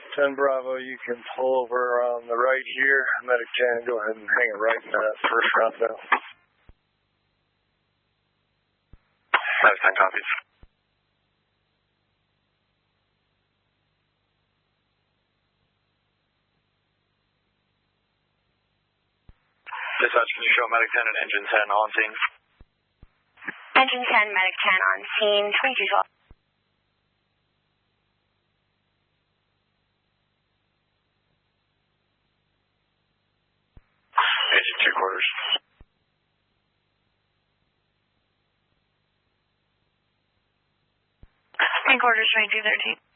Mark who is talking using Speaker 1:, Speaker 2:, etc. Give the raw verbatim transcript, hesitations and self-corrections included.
Speaker 1: ten Bravo, you can pull over on the right here. Medic ten, go ahead and hang it right in that first roundabout.
Speaker 2: Medic ten copies. Dispatch, can you show Medic ten and Engine ten on scene?
Speaker 3: Engine ten, Medic ten on scene, twenty-two twelve.
Speaker 2: Engine two quarters.
Speaker 3: Three quarters, twenty-two thirteen.